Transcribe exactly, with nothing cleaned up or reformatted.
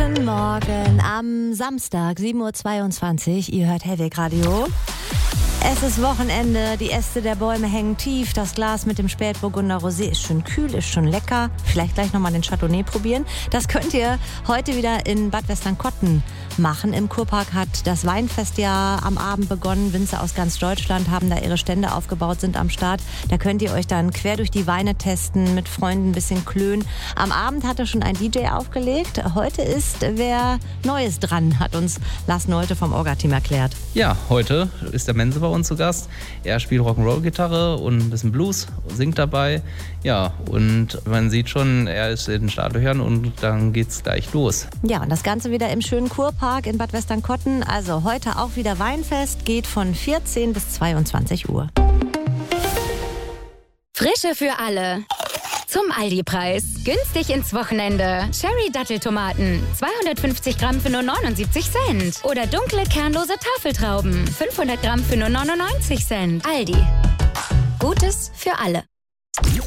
Guten Morgen am Samstag, sieben Uhr zweiundzwanzig. Ihr hört Hellweg Radio. Es ist Wochenende, die Äste der Bäume hängen tief, das Glas mit dem Spätburgunder Rosé ist schon kühl, ist schon lecker. Vielleicht gleich nochmal den Chardonnay probieren. Das könnt ihr heute wieder in Bad Westernkotten machen. Im Kurpark hat das Weinfest ja am Abend begonnen. Winzer aus ganz Deutschland haben da ihre Stände aufgebaut, sind am Start. Da könnt ihr euch dann quer durch die Weine testen, mit Freunden ein bisschen klönen. Am Abend hatte schon ein D J aufgelegt. Heute ist wer Neues dran, hat uns Lars Nolte vom Orga-Team erklärt. Ja, heute ist der Mense bei uns zu Gast. Er spielt Rock'n'Roll-Gitarre und ein bisschen Blues, singt dabei. Ja, und man sieht schon, er ist in den Startlöchern und dann geht's gleich los. Ja, und das Ganze wieder im schönen Kurpark in Bad Westernkotten. Also heute auch wieder Weinfest, geht von vierzehn bis zweiundzwanzig Uhr. Frische für alle. Zum Aldi-Preis. Günstig ins Wochenende. Cherry-Datteltomaten. zweihundertfünfzig Gramm für nur neunundsiebzig Cent. Oder dunkle, kernlose Tafeltrauben. fünfhundert Gramm für nur neunundneunzig Cent. Aldi. Gutes für alle.